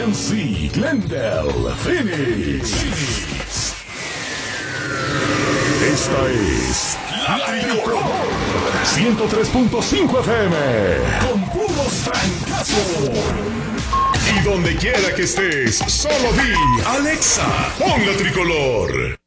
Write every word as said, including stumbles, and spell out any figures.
M C Glendale Phoenix. Esta es La Tricolor ciento tres punto cinco F M con puros francazos. Y donde quiera que estés, solo di Alexa, pon La Tricolor.